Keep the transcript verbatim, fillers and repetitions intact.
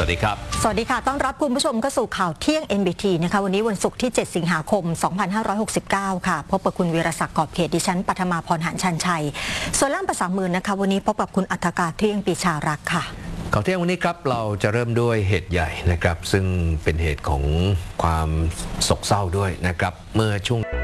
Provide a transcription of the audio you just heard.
วัสดีครับสวัสดีค่ะต้อนรับคุณผู้ชมเข้าสู่ข่าวเที่ยง เอ็น บี ที นะคะวันนี้วันศุกร์ที่เจ็ดสิงหาคมสองพันห้าร้อยหกสิบเก้าค่ะพบกับคุณวีรศักดิ์กอบเขตดิฉันปัทมาพรหานชันชัยส่วนล่ามภาษามือนะคะวันนี้พบกับคุณอัธกาเที่ยงปีชารักษ์ค่ะข่าวเที่ยงวันนี้ครับเราจะเริ่มด้วยเหตุใหญ่นะครับซึ่งเป็นเหตุของความโศกเศร้าด้วยนะครับเมื่อช่วง